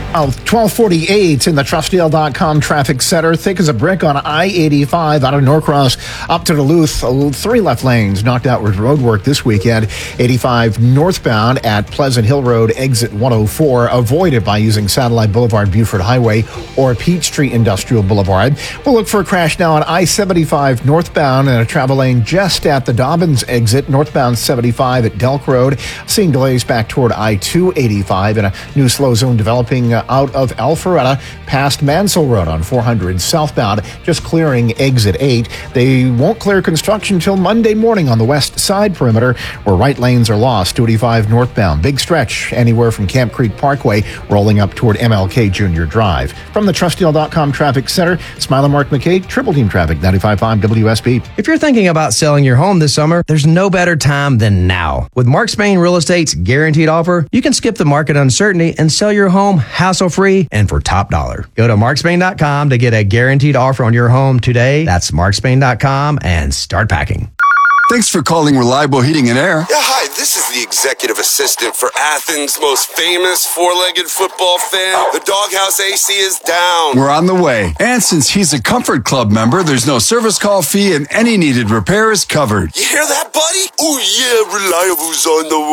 1248 in the Trustdale.com traffic center. Thick as a brick on I-85 out of Norcross up to Duluth. 3 left lanes knocked out with road work this weekend. 85 northbound at Pleasant Hill Road, exit 104. Avoided by using Satellite Boulevard, Buford Highway, or Peachtree Industrial Boulevard. We'll look for a crash now on I-75 northbound and a travel lane just at the Dobbins exit. Northbound 75 at Delk Road. Seeing delays back toward I-285 and a new slow zone developing out of Alpharetta past Mansell Road on 400 southbound, just clearing exit 8. They won't clear construction until Monday morning on the west side perimeter where right lanes are lost. 285 northbound, big stretch anywhere from Camp Creek Parkway rolling up toward MLK Junior Drive. From the Trustdale.com traffic center, Smiley Mark McKay, Triple Team Traffic, 95.5 WSB. If you're thinking about selling your home this summer, there's no better time than now. With Mark Spain Real Estate's guaranteed offer, you can skip the market uncertainty and sell your home hassle-free and for top dollar. Go to markspain.com to get a guaranteed offer on your home today. That's markspain.com and start packing. Thanks for calling Reliable Heating and Air. Yeah, hi, this is the executive assistant for Athens' most famous four-legged football fan. The Doghouse AC is down. We're on the way. And since he's a Comfort Club member, there's no service call fee and any needed repair is covered. You hear that, buddy? Oh, yeah, Reliable's on the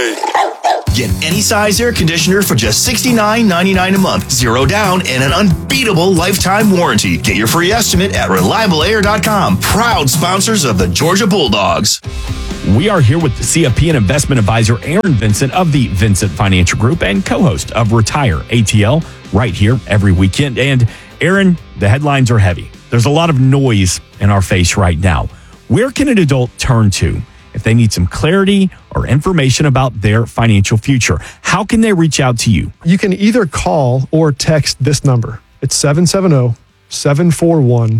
way. Get any size air conditioner for just $69.99 a month. 0 down and an unbeatable lifetime warranty. Get your free estimate at ReliableAir.com. Proud sponsors of the Georgia Bulldogs. We are here with the CFP and investment advisor Aaron Vincent of the Vincent Financial Group and co-host of Retire ATL right here every weekend. And Aaron, the headlines are heavy. There's a lot of noise in our face right now. Where can an adult turn to if they need some clarity or information about their financial future? How can they reach out to you? You can either call or text this number. It's 770-741-0120.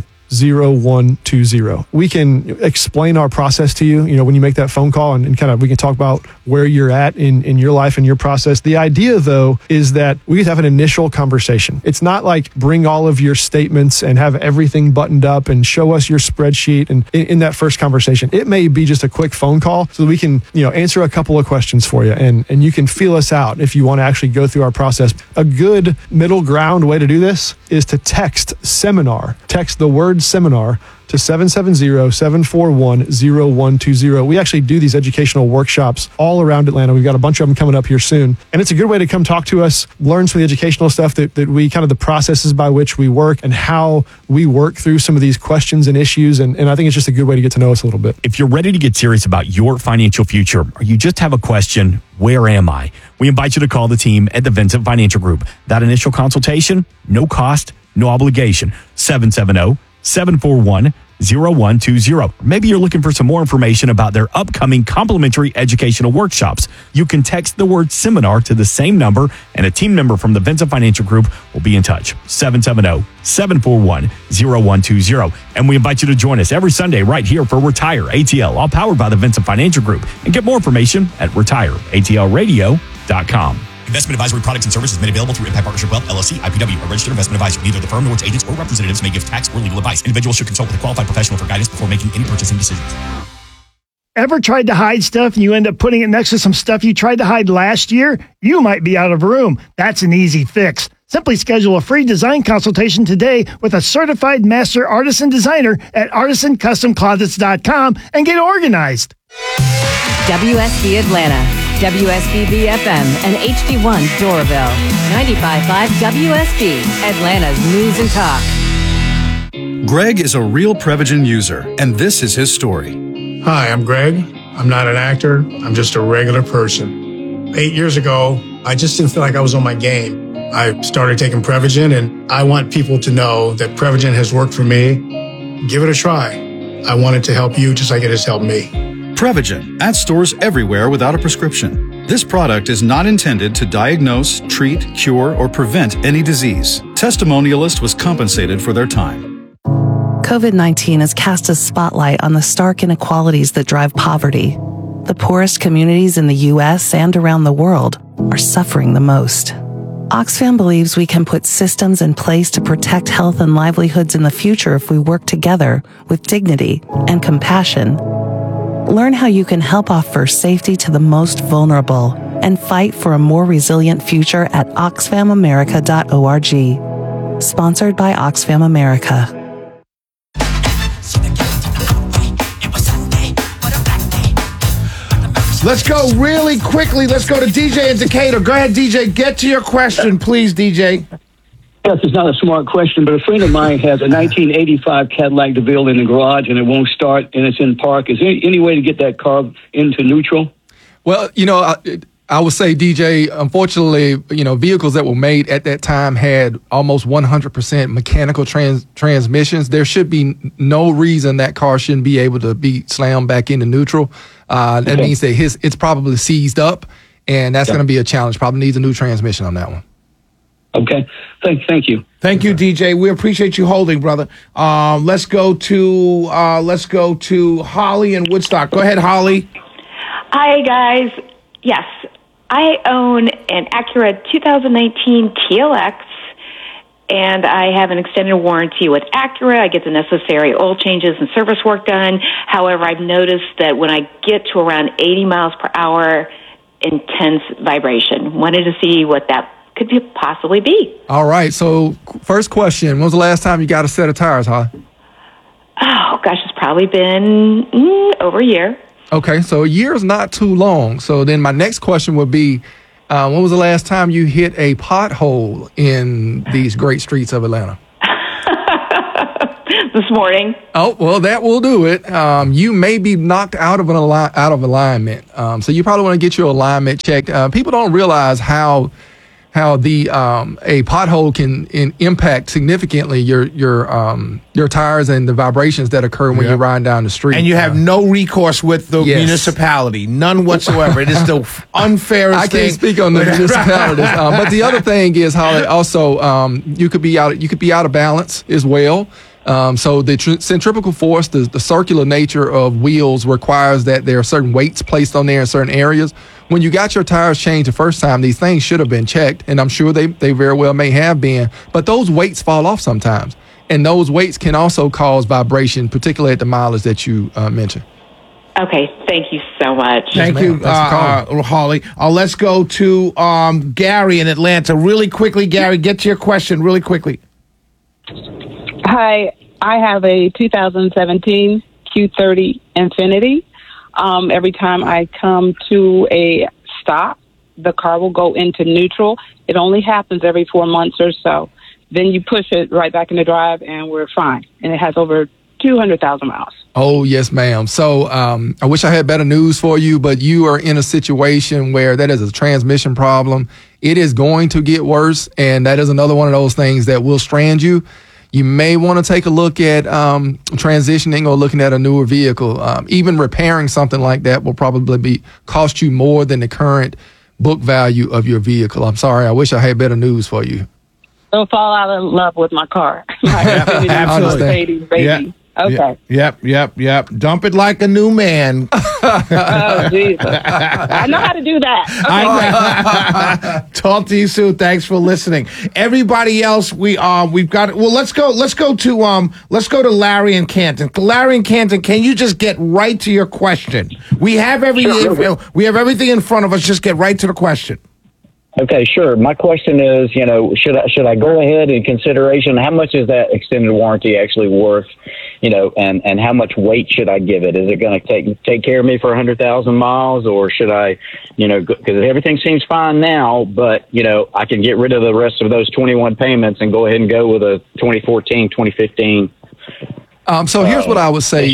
We can explain our process to you, when you make that phone call and kind of, we can talk about where you're at in your life and your process. The idea though, is that we have an initial conversation. It's not like bring all of your statements and have everything buttoned up and show us your spreadsheet. And in that first conversation, it may be just a quick phone call so that we can, answer a couple of questions for you and you can feel us out if you want to actually go through our process. A good middle ground way to do this is to text seminar. Text the word seminar to 770-741-0120. We actually do these educational workshops all around Atlanta. We've got a bunch of them coming up here soon. And it's a good way to come talk to us, learn some of the educational stuff that we kind of the processes by which we work and how we work through some of these questions and issues. And I think it's just a good way to get to know us a little bit. If you're ready to get serious about your financial future or you just have a question, where am I? We invite you to call the team at the Vincent Financial Group. That initial consultation, no cost, no obligation. 770-741-0120. Maybe you're looking for some more information about their upcoming complimentary educational workshops. You can text the word seminar to the same number and a team member from the Vincent Financial Group will be in touch. 770-741-0120. And we invite you to join us every Sunday right here for Retire ATL, all powered by the Vincent Financial Group. And get more information at retireatlradio.com. Investment advisory products and services made available through Impact Partnership Wealth, LLC, IPW, a registered investment advisor. Neither the firm nor its agents or representatives may give tax or legal advice. Individuals should consult with a qualified professional for guidance before making any purchasing decisions. Ever tried to hide stuff and you end up putting it next to some stuff you tried to hide last year? You might be out of room. That's an easy fix. Simply schedule a free design consultation today with a certified master artisan designer at artisancustomclosets.com and get organized. WSB Atlanta, WSBB FM, and HD1 Doraville. 95.5 WSB, Atlanta's News and Talk. Greg is a real Prevagen user, and this is his story. Hi, I'm Greg. I'm not an actor. I'm just a regular person. 8 years ago, I just didn't feel like I was on my game. I started taking Prevagen, and I want people to know that Prevagen has worked for me. Give it a try. I want it to help you just like it has helped me. Prevagen, at stores everywhere without a prescription. This product is not intended to diagnose, treat, cure, or prevent any disease. Testimonialist was compensated for their time. COVID-19 has cast a spotlight on the stark inequalities that drive poverty. The poorest communities in the U.S. and around the world are suffering the most. Oxfam believes we can put systems in place to protect health and livelihoods in the future if we work together with dignity and compassion. Learn how you can help offer safety to the most vulnerable and fight for a more resilient future at oxfamamerica.org. Sponsored by Oxfam America. Let's go really quickly. Let's go to DJ in Decatur. Go ahead, DJ. Get to your question, please, DJ. Yes, it's not a smart question, but a friend of mine has a 1985 Cadillac DeVille in the garage, and it won't start, and it's in park. Is there any way to get that car into neutral? Well, I would say, DJ, unfortunately, vehicles that were made at that time had almost 100% mechanical transmissions. There should be no reason that car shouldn't be able to be slammed back into neutral. That means that it's probably seized up, and that's going to be a challenge. Probably needs a new transmission on that one. Okay. Thank you. Thank you, DJ. We appreciate you holding, brother. Let's go to Holly in Woodstock. Go ahead, Holly. Hi, guys. Yes, I own an Acura 2019 TLX, and I have an extended warranty with Acura. I get the necessary oil changes and service work done. However, I've noticed that when I get to around 80 miles per hour, intense vibration. Wanted to see what that could possibly be. All right. So, first question: when was the last time you got a set of tires, Holly? Oh gosh, it's probably been over a year. Okay, so a year is not too long. So then my next question would be, when was the last time you hit a pothole in these great streets of Atlanta? This morning. Oh, well, that will do it. You may be knocked out of alignment. So you probably want to get your alignment checked. People don't realize how the a pothole can impact significantly your tires and the vibrations that occur when you're riding down the street. And you have no recourse with the municipality, none whatsoever. It is the unfairest thing. I can't speak on the municipalities, but the other thing is, Holly, also you could be out of balance as well. So the centrifugal force, the circular nature of wheels requires that there are certain weights placed on there in certain areas. When you got your tires changed the first time, these things should have been checked, and I'm sure they very well may have been, but those weights fall off sometimes. And those weights can also cause vibration, particularly at the mileage that you mentioned. Okay, thank you so much. Thank you, Holly. Let's go to Gary in Atlanta. Really quickly, Gary, get to your question really quickly. Hi, I have a 2017 Q30 Infiniti. Every time I come to a stop, the car will go into neutral. It only happens every 4 months or so. Then you push it right back into drive, and we're fine. And it has over 200,000 miles. Oh, yes, ma'am. So I wish I had better news for you, but you are in a situation where that is a transmission problem. It is going to get worse, and that is another one of those things that will strand you. You may want to take a look at transitioning or looking at a newer vehicle. Even repairing something like that will probably cost you more than the current book value of your vehicle. I'm sorry. I wish I had better news for you. Don't fall out of love with my car. Absolutely. Baby. Okay. Yep. Dump it like a new man. Oh, Jesus. I know how to do that. Talk to you soon. Thanks for listening. Everybody else, we've got. Well, let's go to Larry in Canton. Larry in Canton, can you just get right to your question? We have everything. We have everything in front of us. Just get right to the question. Okay, sure. My question is, should I go ahead in consideration? How much is that extended warranty actually worth? And how much weight should I give it? Is it going to take care of me for 100,000 miles, or should I, because everything seems fine now, but I can get rid of the rest of those 21 payments and go ahead and go with a 2014, 2015. So here's what I would say: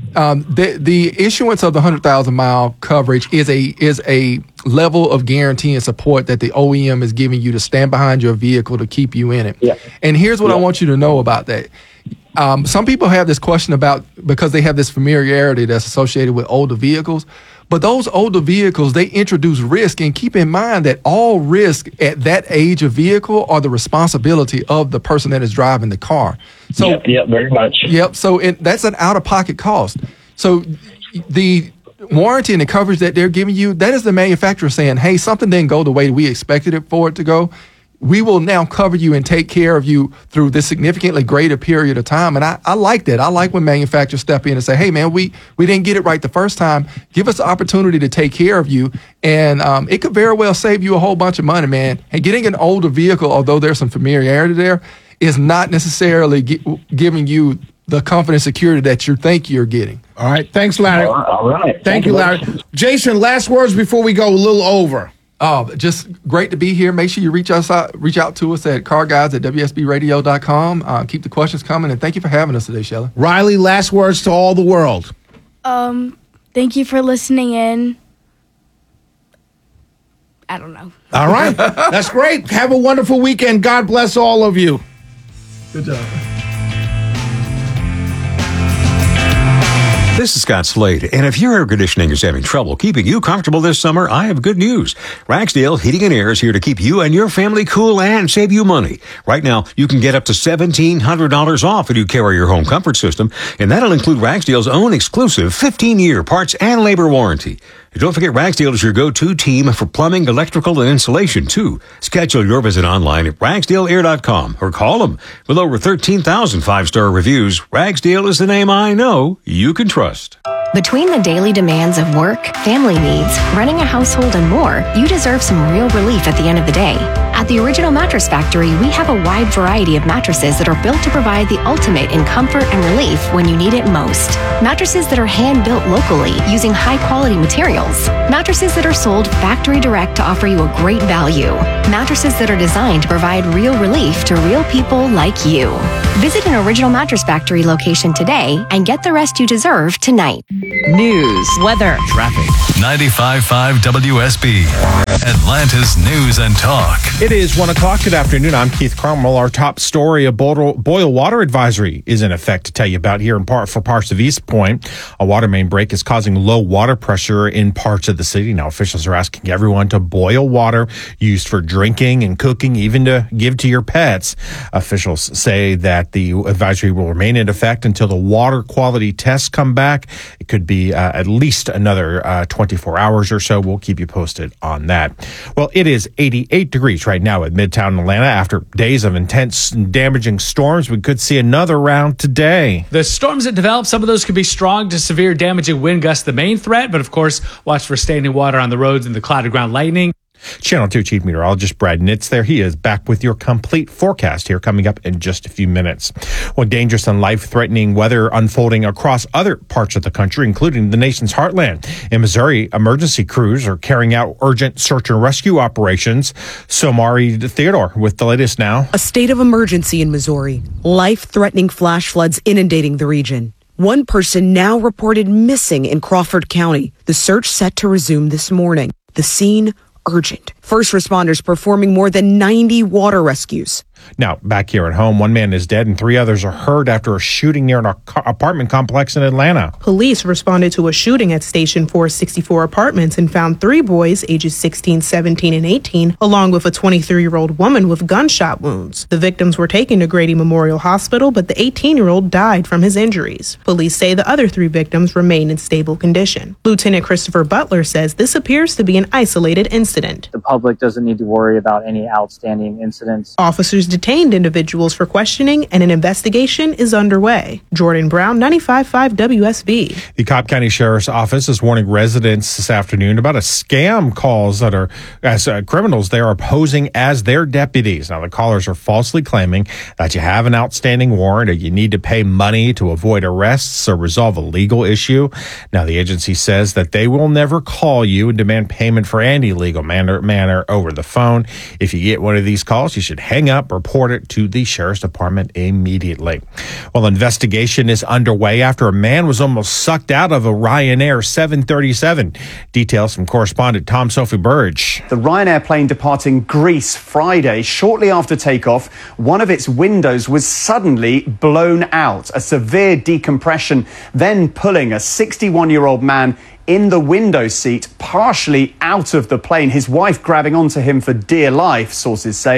the issuance of the 100,000 mile coverage is a level of guarantee and support that the OEM is giving you to stand behind your vehicle to keep you in it. Yeah. And here's what I want you to know about that. Some people have this question about, because they have this familiarity that's associated with older vehicles, but those older vehicles, they introduce risk, and keep in mind that all risk at that age of vehicle are the responsibility of the person that is driving the car. So, yep, very much. Yep. So that's an out-of-pocket cost. So the warranty and the coverage that they're giving you, that is the manufacturer saying, hey, something didn't go the way we expected it for it to go. we will now cover you and take care of you through this significantly greater period of time. And I like that. I like when manufacturers step in and say, hey, man, we didn't get it right the first time. Give us the opportunity to take care of you. And it could very well save you a whole bunch of money, man. And getting an older vehicle, although there's some familiarity there, is not necessarily giving you the confidence security that you think you're getting. All right. Thanks, Larry. All right. Thank you, Larry. Jason, last words before we go a little over. Oh, just great to be here. Make sure you reach out to us at carguides@WSBradio.com. Keep the questions coming, and thank you for having us today, Shelley. Riley, last words to all the world. Thank you for listening in. I don't know. All right. That's great. Have a wonderful weekend. God bless all of you. Good job. This is Scott Slade, and if your air conditioning is having trouble keeping you comfortable this summer, I have good news. Ragsdale Heating and Air is here to keep you and your family cool and save you money. Right now, you can get up to $1,700 off when you carry your home comfort system, and that'll include Ragsdale's own exclusive 15-year parts and labor warranty. And don't forget, Ragsdale is your go-to team for plumbing, electrical, and insulation, too. Schedule your visit online at ragsdaleair.com or call them. With over 13,000 five-star reviews, Ragsdale is the name I know you can trust. Between the daily demands of work, family needs, running a household, and more, you deserve some real relief at the end of the day. At the Original Mattress Factory, we have a wide variety of mattresses that are built to provide the ultimate in comfort and relief when you need it most. Mattresses that are hand-built locally using high-quality materials. Mattresses that are sold factory direct to offer you a great value. Mattresses that are designed to provide real relief to real people like you. Visit an Original Mattress Factory location today and get the rest you deserve tonight. News, weather, traffic. 95.5 WSB, Atlanta's News and Talk. It is 1 o'clock. Good afternoon. I'm Keith Cromwell. Our top story, a boil water advisory is in effect to tell you about here for parts of East Point. A water main break is causing low water pressure in parts of the city. Now, officials are asking everyone to boil water used for drinking and cooking, even to give to your pets. Officials say that the advisory will remain in effect until the water quality tests come back. It could be at least another 24 hours or so. We'll keep you posted on that. Well, it is 88 degrees right now at Midtown Atlanta. After days of intense and damaging storms, we could see another round today. The storms that develop, some of those could be strong to severe damaging wind gusts, the main threat, but of course, watch for standing water on the roads and the clouded ground lightning. Channel 2 Chief Meteorologist Brad Nitz there. He is back with your complete forecast here coming up in just a few minutes. Well, dangerous and life-threatening weather unfolding across other parts of the country, including the nation's heartland. In Missouri, emergency crews are carrying out urgent search and rescue operations. Somari Theodore with the latest now. A state of emergency in Missouri. Life-threatening flash floods inundating the region. One person now reported missing in Crawford County. The search set to resume this morning. The scene urgent. First responders performing more than 90 water rescues. Now, back here at home, one man is dead and 3 others are hurt after a shooting near an apartment complex in Atlanta. Police responded to a shooting at Station 464 Apartments and found 3 boys, ages 16, 17, and 18, along with a 23-year-old woman with gunshot wounds. The victims were taken to Grady Memorial Hospital, but the 18-year-old died from his injuries. Police say the other 3 victims remain in stable condition. Lieutenant Christopher Butler says this appears to be an isolated incident. The public doesn't need to worry about any outstanding incidents. Officers detained individuals for questioning and an investigation is underway. Jordan Brown, 95.5 WSB. The Cobb County Sheriff's Office is warning residents this afternoon about a scam calls that are as criminals they are posing as their deputies. Now, the callers are falsely claiming that you have an outstanding warrant or you need to pay money to avoid arrests or resolve a legal issue. Now, the agency says that they will never call you and demand payment for any legal manner over the phone. If you get one of these calls, you should hang up, report it to the Sheriff's Department immediately. Well, investigation is underway after a man was almost sucked out of a Ryanair 737. Details from correspondent Tom Sophie Burge. The Ryanair plane departing Greece Friday, shortly after takeoff, one of its windows was suddenly blown out. A severe decompression, then pulling a 61-year-old man in the window seat, partially out of the plane, his wife grabbing onto him for dear life, sources say.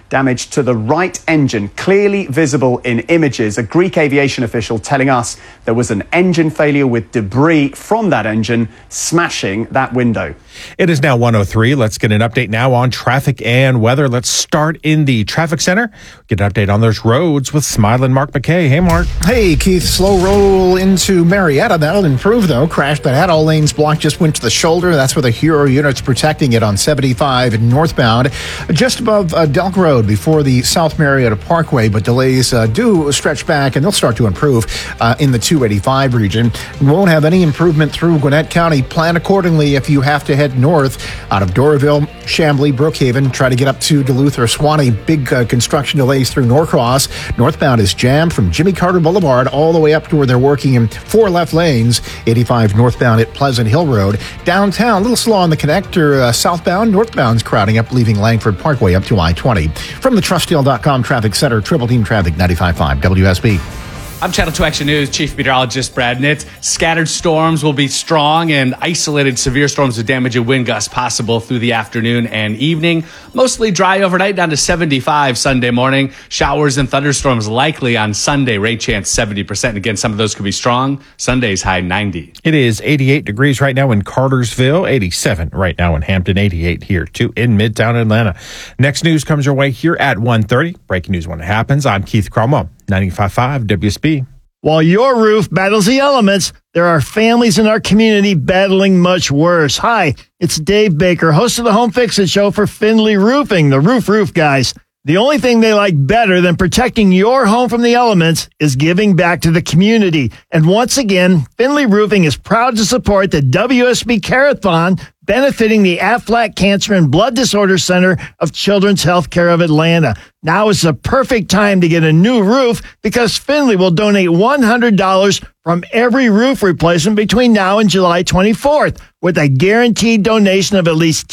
Damage to the right engine, clearly visible in images. A Greek aviation official telling us there was an engine failure with debris from that engine smashing that window. It is now 1:03. Let's get an update now on traffic and weather. Let's start in the traffic center. Get an update on those roads with Smiling Mark McKay. Hey, Mark. Hey, Keith. Slow roll into Marietta. That'll improve, though. Crash that had all lanes blocked, just went to the shoulder. That's where the Hero unit's protecting it on 75 northbound. Just above Delk Road before the South Marietta Parkway, but delays do stretch back, and they'll start to improve in the 285 region. Won't have any improvement through Gwinnett County. Plan accordingly if you have to head north out of Doraville, Chamblee, Brookhaven. Try to get up to Duluth or Swanee. Big construction delays through Norcross. Northbound is jammed from Jimmy Carter Boulevard all the way up to where they're working in 4 left lanes. 85 northbound at Pleasant Hill Road. Downtown, a little slow on the connector. Southbound, northbound's crowding up, leaving Langford Parkway up to I-20. From the TrustDeal.com Traffic Center, Triple Team Traffic 95.5 WSB. I'm Channel 2 Action News Chief Meteorologist Brad Nitz. Scattered storms will be strong and isolated severe storms with damaging wind gusts possible through the afternoon and evening. Mostly dry overnight, down to 75 Sunday morning. Showers and thunderstorms likely on Sunday. Rain chance 70%. And again, some of those could be strong. Sunday's high 90. It is 88 degrees right now in Cartersville, 87 right now in Hampton, 88 here too in Midtown Atlanta. Next news comes your way here at 1:30. Breaking news when it happens. I'm Keith Cromwell, 95.5 WSB. While your roof battles the elements, there are families in our community battling much worse. Hi, it's Dave Baker, host of the Home Fix-It Show for Findlay Roofing, the roof guys. The only thing they like better than protecting your home from the elements is giving back to the community. And once again, Findlay Roofing is proud to support the WSB Carathon, benefiting the Aflac Cancer and Blood Disorder Center of Children's Healthcare of Atlanta. Now is the perfect time to get a new roof because Findlay will donate $100 from every roof replacement between now and July 24th with a guaranteed donation of at least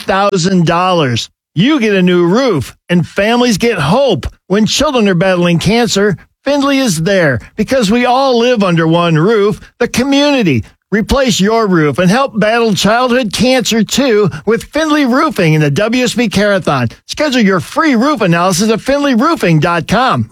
$10,000. You get a new roof and families get hope. When children are battling cancer, Findlay is there because we all live under one roof, the community. Replace your roof and help battle childhood cancer too with Findlay Roofing in the WSB Carathon. Schedule your free roof analysis at FindlayRoofing.com.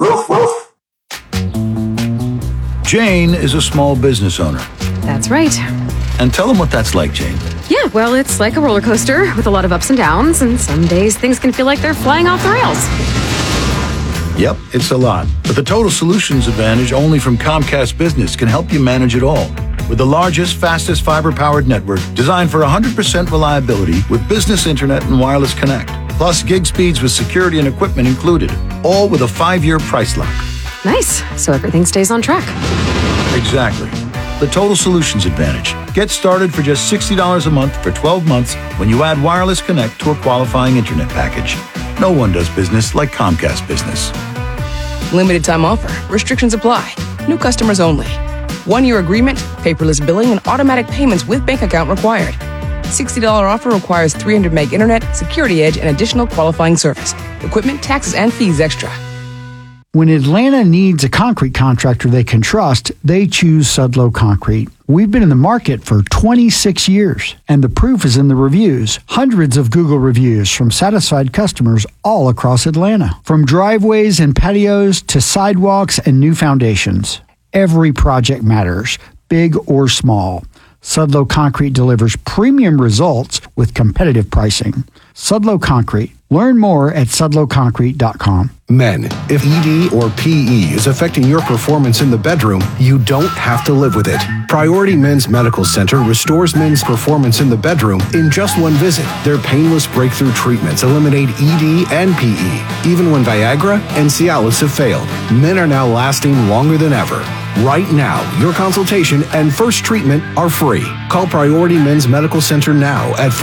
Jane is a small business owner. That's right. And tell them what that's like, Jane. Yeah, well, it's like a roller coaster with a lot of ups and downs, and some days things can feel like they're flying off the rails. Yep, it's a lot. But the Total Solutions Advantage only from Comcast Business can help you manage it all. With the largest, fastest fiber-powered network designed for 100% reliability with business internet and wireless connect. Plus gig speeds with security and equipment included. All with a 5-year price lock. Nice. So everything stays on track. Exactly. The Total Solutions Advantage. Get started for just $60 a month for 12 months when you add Wireless Connect to a qualifying internet package. No one does business like Comcast Business. Limited time offer. Restrictions apply. New customers only. 1-year agreement, paperless billing, and automatic payments with bank account required. $60 offer requires 300 meg internet, security edge, and additional qualifying service. Equipment, taxes, and fees extra. When Atlanta needs a concrete contractor they can trust, they choose Sudlow Concrete. We've been in the market for 26 years, and the proof is in the reviews. Hundreds of Google reviews from satisfied customers all across Atlanta. From driveways and patios to sidewalks and new foundations. Every project matters, big or small. Sudlow Concrete delivers premium results with competitive pricing. Sudlow Concrete. Learn more at sudlowconcrete.com. Men, if ED or PE is affecting your performance in the bedroom, you don't have to live with it. Priority Men's Medical Center restores men's performance in the bedroom in just one visit. Their painless breakthrough treatments eliminate ED and PE. Even when Viagra and Cialis have failed, men are now lasting longer than ever. Right now, your consultation and first treatment are free. Call Priority Men's Medical Center now at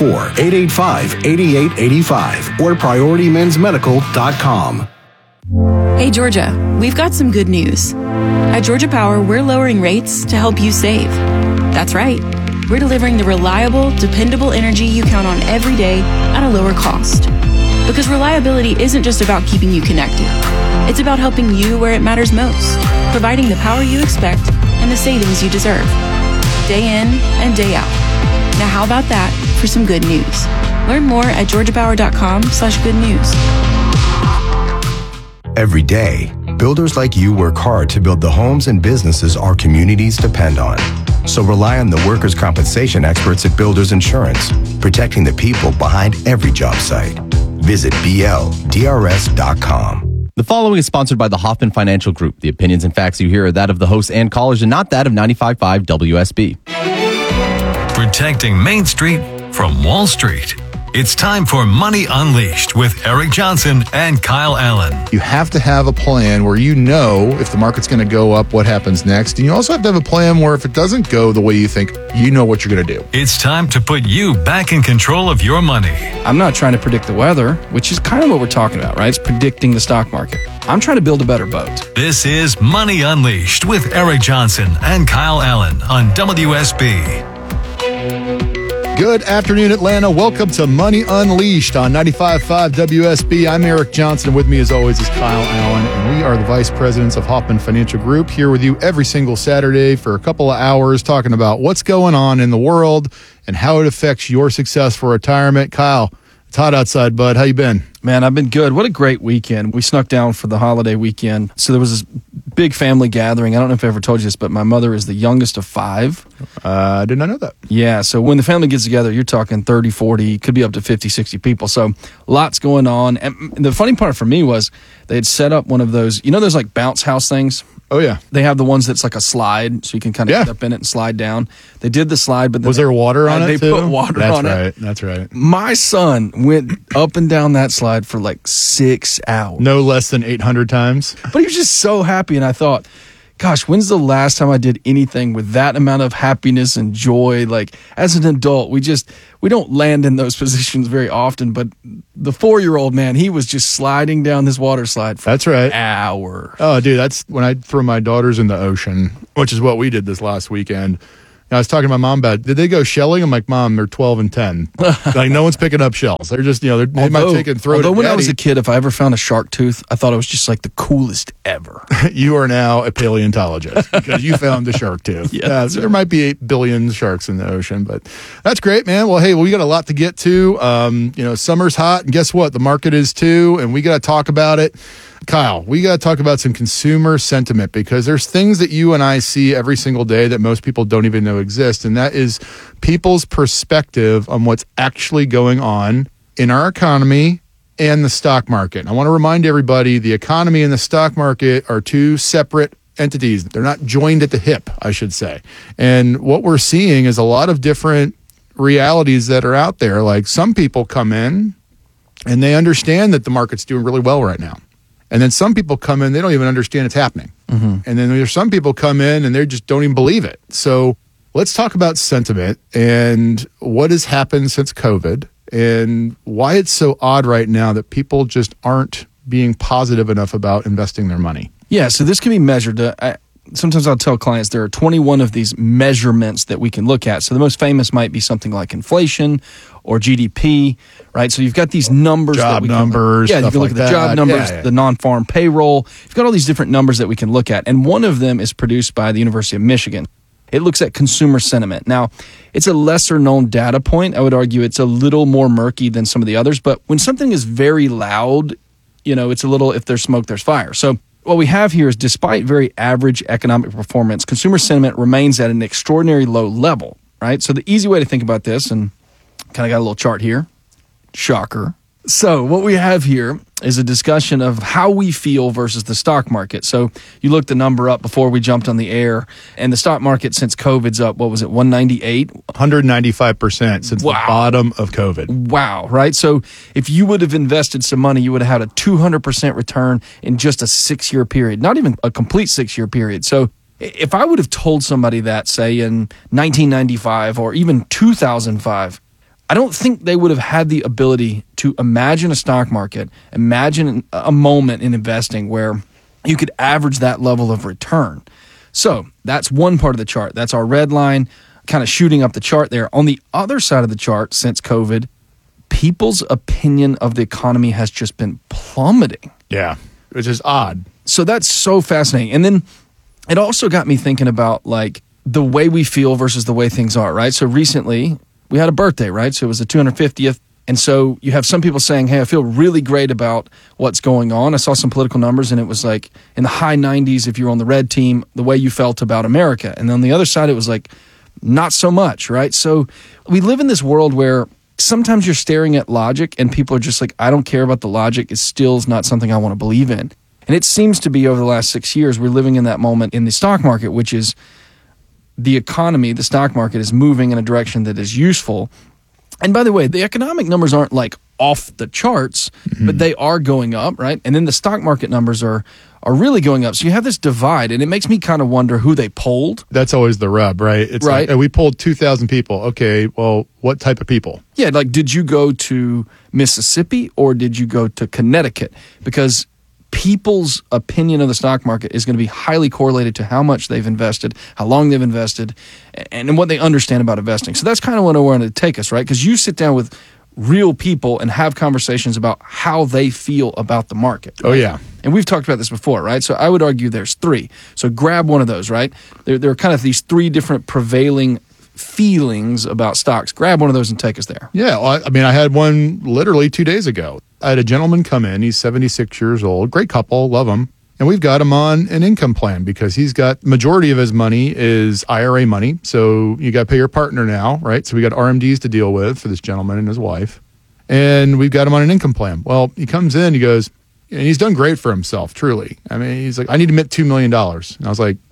404-885-8885 or PriorityMen'sMedical.com. Hey, Georgia, we've got some good news. At Georgia Power, we're lowering rates to help you save. That's right. We're delivering the reliable, dependable energy you count on every day at a lower cost. Because reliability isn't just about keeping you connected. It's about helping you where it matters most, providing the power you expect and the savings you deserve. Day in and day out. Now how about that for some good news? Learn more at georgiapower.com/good news. Every day, builders like you work hard to build the homes and businesses our communities depend on. So rely on the workers' compensation experts at Builders Insurance, protecting the people behind every job site. Visit BLDRS.com. The following is sponsored by the Hoffman Financial Group. The opinions and facts you hear are that of the hosts and callers and not that of 95.5 WSB. Protecting Main Street from Wall Street. It's time for Money Unleashed with Eric Johnson and Kyle Allen. You have to have a plan where you know if the market's going to go up, what happens next. And you also have to have a plan where if it doesn't go the way you think, you know what you're going to do. It's time to put you back in control of your money. I'm not trying to predict the weather, which is kind of what we're talking about, right? It's predicting the stock market. I'm trying to build a better boat. This is Money Unleashed with Eric Johnson and Kyle Allen on WSB. Good afternoon, Atlanta. Welcome to Money Unleashed on 95.5 WSB. I'm Eric Johnson. With me, as always, is Kyle Allen, and we are the vice presidents of Hoffman Financial Group, here with you every single Saturday for a couple of hours talking about what's going on in the world and how it affects your success for retirement. Kyle, it's hot outside, bud. How you been? Man, I've been good. What a great weekend. We snuck down for the holiday weekend. So there was this big family gathering. I don't know if I ever told you this, but my mother is the youngest of 5. I did not know that. Yeah, so when the family gets together, you're talking 30, 40, could be up to 50, 60 people. So lots going on. And the funny part for me was they had set up one of those, you know those like bounce house things? Oh, yeah. They have the ones that's like a slide, so you can kind of get up in it and slide down. They did the slide, but was there water on it, they too? put water on it. That's right. My son went up and down that slide for like 6 hours. No less than 800 times. But he was just so happy, and I thought, gosh, when's the last time I did anything with that amount of happiness and joy? Like, as an adult, we don't land in those positions very often, but the 4-year-old, man, he was just sliding down this water slide for hours. Oh, dude, that's when I throw my daughters in the ocean, which is what we did this last weekend. I was talking to my mom about, did they go shelling? I'm like, Mom, they're 12 and 10. Like, no one's picking up shells. They're just, they might take it and throw it at when I daddy. was a kid, if I ever found a shark tooth, I thought it was just like the coolest ever. You are now a paleontologist because you found the shark tooth. Yeah, there might be 8 billion sharks in the ocean, but that's great, man. Well, hey, we got a lot to get to. Summer's hot, and guess what? The market is too, and we got to talk about it. Kyle, we got to talk about some consumer sentiment because there's things that you and I see every single day that most people don't even know exist, and that is people's perspective on what's actually going on in our economy and the stock market. I want to remind everybody the economy and the stock market are two separate entities. They're not joined at the hip, I should say. And what we're seeing is a lot of different realities that are out there. Like, some people come in and they understand that the market's doing really well right now. And then some people come in, they don't even understand it's happening. Mm-hmm. And then there's some people come in and they just don't even believe it. So let's talk about sentiment and what has happened since COVID and why it's so odd right now that people just aren't being positive enough about investing their money. Yeah, so this can be measured. Sometimes I'll tell clients there are 21 of these measurements that we can look at. So the most famous might be something like inflation or GDP, right? So you've got these numbers. Job numbers. Yeah, you can look at the job numbers, the non-farm payroll. You've got all these different numbers that we can look at. And one of them is produced by the University of Michigan. It looks at consumer sentiment. Now, it's a lesser known data point. I would argue it's a little more murky than some of the others. But when something is very loud, it's a little, if there's smoke, there's fire. So what we have here is, despite very average economic performance, consumer sentiment remains at an extraordinary low level, right? So the easy way to think about this, and kind of got a little chart here, shocker. So what we have here is a discussion of how we feel versus the stock market. So you looked the number up before we jumped on the air, and the stock market since COVID's up, what was it, 198? 195% since the bottom of COVID. Wow, right? So if you would have invested some money, you would have had a 200% return in just a 6-year period, not even a complete 6-year period. So if I would have told somebody that, say, in 1995 or even 2005, I don't think they would have had the ability to imagine a stock market, imagine a moment in investing where you could average that level of return. So that's one part of the chart. That's our red line, kind of shooting up the chart there. On the other side of the chart, since COVID, people's opinion of the economy has just been plummeting. Yeah, which is odd. So that's so fascinating. And then it also got me thinking about like the way we feel versus the way things are, right? So recently we had a birthday, right? So it was the 250th And so you have some people saying, hey, I feel really great about what's going on. I saw some political numbers and it was like in the high 90s if you're on the red team, the way you felt about America. And on the other side, it was like not so much, right? So we live in this world where sometimes you're staring at logic and people are just like, I don't care about the logic. It still is not something I want to believe in. And it seems to be over the last 6 years, we're living in that moment in the stock market, which is the economy, the stock market is moving in a direction that is useful. And by the way, the economic numbers aren't like off the charts, but they are going up, right? And then the stock market numbers are really going up. So you have this divide, and it makes me kind of wonder who they polled. That's always the rub, right? It's right. Like, we polled 2,000 people. Okay, well, what type of people? Yeah, like did you go to Mississippi or did you go to Connecticut? Because people's opinion of the stock market is going to be highly correlated to how much they've invested, how long they've invested, and what they understand about investing. So that's kind of what I wanted to take us, right? Because you sit down with real people and have conversations about how they feel about the market. Right? Oh, yeah. And we've talked about this before, right? So I would argue there's three. So grab one of those, right? There are kind of these three different prevailing feelings about stocks. Grab one of those and take us there. Yeah, well, I mean, I had one literally 2 days ago. I had a gentleman come in. He's 76 years old. Great couple, love him. And we've got him on an income plan because he's got majority of his money is IRA money. So you got to pay your partner now, right? So we got RMDs to deal with for this gentleman and his wife. And we've got him on an income plan. Well, he comes in, he goes, and he's done great for himself, truly. I mean, he's like, I need to make $2 million. And I was like,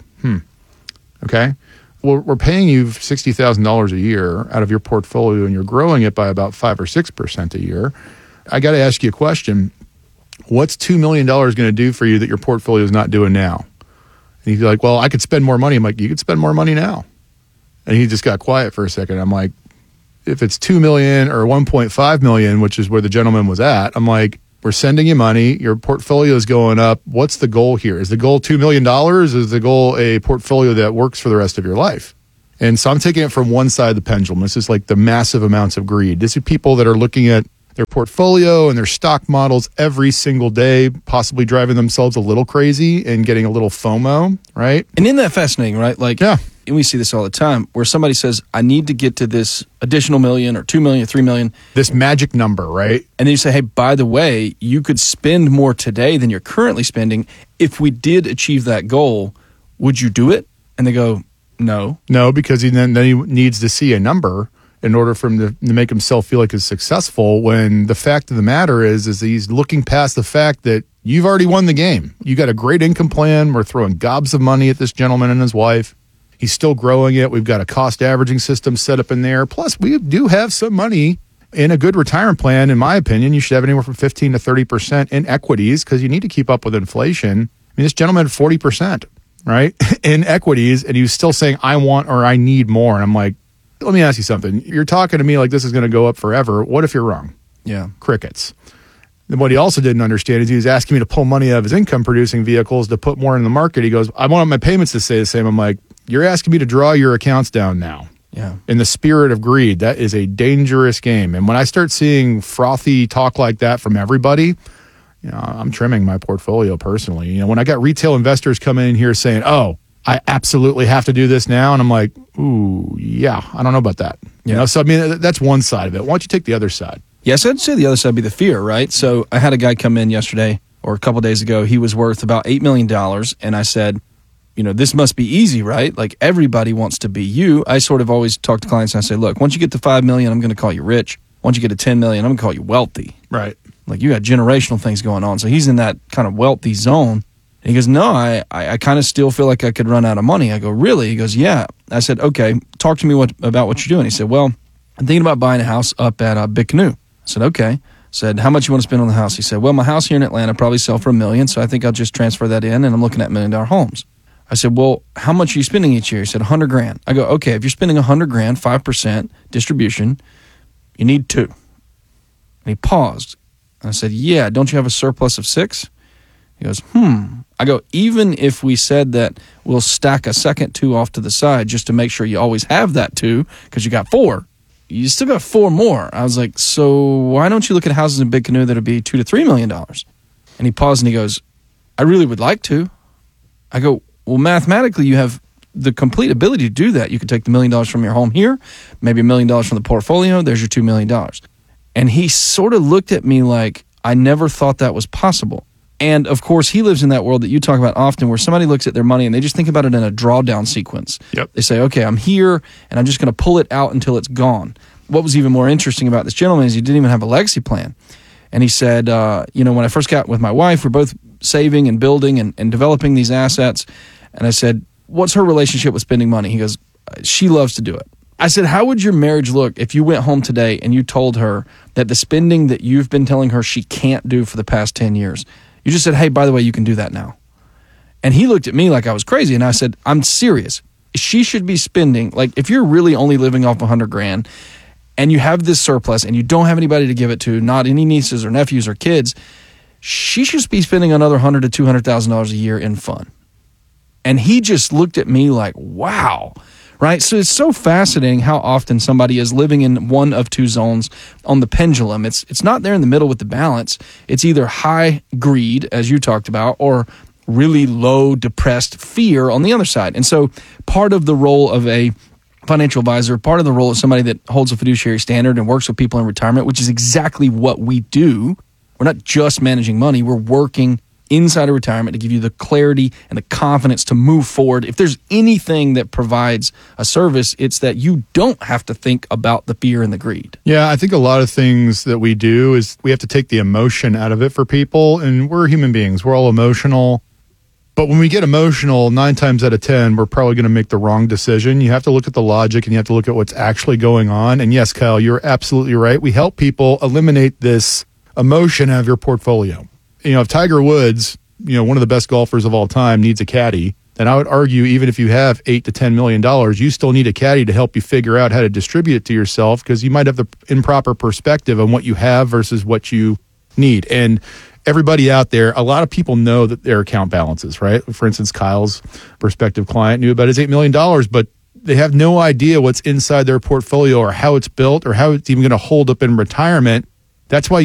okay. Well, we're paying you $60,000 a year out of your portfolio and you're growing it by about 5 or 6% a year. I got to ask you a question. What's $2 million going to do for you that your portfolio is not doing now? And he's like, well, I could spend more money. I'm like, you could spend more money now. And he just got quiet for a second. I'm like, if it's $2 million or $1.5 million, which is where the gentleman was at, I'm like, we're sending you money. Your portfolio is going up. What's the goal here? Is the goal $2 million? Is the goal a portfolio that works for the rest of your life? And so I'm taking it from one side of the pendulum. This is like the massive amounts of greed. This is people that are looking at their portfolio and their stock models every single day, possibly driving themselves a little crazy and getting a little FOMO, right? And isn't that fascinating, right? Like, yeah. And we see this all the time where somebody says, I need to get to this additional million or 2 million, 3 million. This magic number, right? And then you say, hey, by the way, you could spend more today than you're currently spending. If we did achieve that goal, would you do it? And they go, no. No, because then he needs to see a number in order for him to make himself feel like he's successful, when the fact of the matter is he's looking past the fact that you've already won the game. You got a great income plan. We're throwing gobs of money at this gentleman and his wife. He's still growing it. We've got a cost averaging system set up in there. Plus, we do have some money in a good retirement plan. In my opinion, you should have anywhere from 15 to 30% in equities because you need to keep up with inflation. I mean, this gentleman had 40%, right, in equities, and he was still saying, I want or I need more. And I'm like, let me ask you something. You're talking to me like this is going to go up forever. What if you're wrong? Yeah. Crickets. Then what he also didn't understand is he was asking me to pull money out of his income producing vehicles to put more in the market. He goes, I want my payments to stay the same. I'm like, you're asking me to draw your accounts down now. Yeah. In the spirit of greed. That is a dangerous game. And when I start seeing frothy talk like that from everybody, I'm trimming my portfolio personally. When I got retail investors coming in here saying, oh, I absolutely have to do this now. And I'm like, ooh, yeah, I don't know about that. Yeah. So, I mean, that's one side of it. Why don't you take the other side? Yes, I'd say the other side would be the fear, right? So I had a guy come in yesterday or a couple days ago. He was worth about $8 million. And I said, this must be easy, right? Like everybody wants to be you. I sort of always talk to clients and I say, look, once you get to 5 million, I'm going to call you rich. Once you get to 10 million, I'm going to call you wealthy. Right. Like you got generational things going on. So he's in that kind of wealthy zone. And he goes, no, I kind of still feel like I could run out of money. I go, really? He goes, yeah. I said, okay, talk to me about what you're doing. He said, well, I'm thinking about buying a house up at Big Canoe. I said, okay. I said, how much you want to spend on the house? He said, well, my house here in Atlanta probably sell for $1 million, so I think I'll just transfer that in, and I'm looking at $1 million homes. I said, well, how much are you spending each year? He said, $100,000. I go, okay, if you're spending $100,000, 5% distribution, you need 2. And he paused. And I said, yeah, don't you have a surplus of 6? He goes, I go, even if we said that we'll stack a second 2 off to the side just to make sure you always have that 2 because you got 4, you still got 4 more. I was like, so why don't you look at houses in Big Canoe that would be $2 to $3 million? And he paused and he goes, I really would like to. I go, well, mathematically, you have the complete ability to do that. You could take the $1 million from your home here, maybe $1 million from the portfolio. There's your $2 million. And he sort of looked at me like, I never thought that was possible. And of course, he lives in that world that you talk about often where somebody looks at their money and they just think about it in a drawdown sequence. Yep. They say, okay, I'm here and I'm just going to pull it out until it's gone. What was even more interesting about this gentleman is he didn't even have a legacy plan. And he said, when I first got with my wife, we're both saving and building and developing these assets. And I said, what's her relationship with spending money? He goes, she loves to do it. I said, how would your marriage look if you went home today and you told her that the spending that you've been telling her she can't do for the past 10 years, you just said, hey, by the way, you can do that now. And he looked at me like I was crazy. And I said, I'm serious. She should be spending, like if you're really only living off $100,000 and you have this surplus and you don't have anybody to give it to, not any nieces or nephews or kids, she should be spending another $100,000 to $200,000 a year in fun. And he just looked at me like, wow. Right? So it's so fascinating how often somebody is living in one of two zones on the pendulum. It's not there in the middle with the balance. It's either high greed, as you talked about, or really low depressed fear on the other side. And so part of the role of a financial advisor, part of the role of somebody that holds a fiduciary standard and works with people in retirement, which is exactly what we do. We're not just managing money. We're working inside of retirement to give you the clarity and the confidence to move forward. If there's anything that provides a service, it's that you don't have to think about the fear and the greed. Yeah, I think a lot of things that we do is we have to take the emotion out of it for people, and we're human beings. We're all emotional. But when we get emotional, 9 times out of 10, we're probably going to make the wrong decision. You have to look at the logic and you have to look at what's actually going on. And yes, Kyle, you're absolutely right. We help people eliminate this emotion out of your portfolio. If Tiger Woods, one of the best golfers of all time, needs a caddy, then I would argue even if you have $8 to $10 million, you still need a caddy to help you figure out how to distribute it to yourself, because you might have the improper perspective on what you have versus what you need. And everybody out there, a lot of people know that their account balances, right? For instance, Kyle's prospective client knew about his $8 million, but they have no idea what's inside their portfolio or how it's built or how it's even going to hold up in retirement. That's why